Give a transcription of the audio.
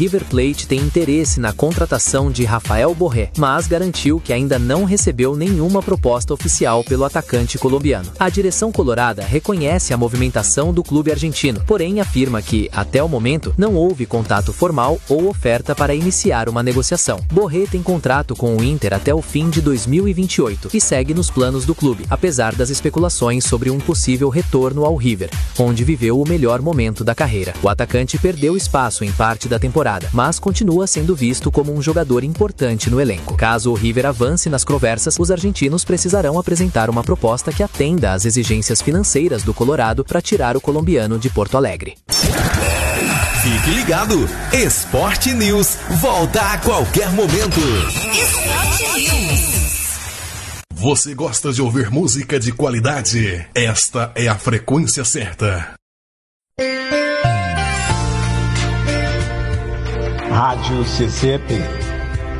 River Plate tem interesse na contratação de Rafael Borré, mas garantiu que ainda não recebeu nenhuma proposta oficial pelo atacante colombiano. A direção colorada reconhece a movimentação do clube argentino, porém afirma que, até o momento, não houve contato formal ou oferta para iniciar uma negociação. Borré tem contrato com o Inter até o fim de 2028 e segue nos planos do clube, apesar das especulações sobre um possível retorno ao River, onde viveu o melhor momento da carreira. O atacante perdeu espaço em parte da temporada, mas continua sendo visto como um jogador importante no elenco. Caso o River avance nas conversas, os argentinos precisarão apresentar uma proposta que atenda às exigências financeiras do Colorado para tirar o colombiano de Porto Alegre. Fique ligado, Sport News volta a qualquer momento. Sport News. Você gosta de ouvir música de qualidade? Esta é a frequência certa. Rádio CCP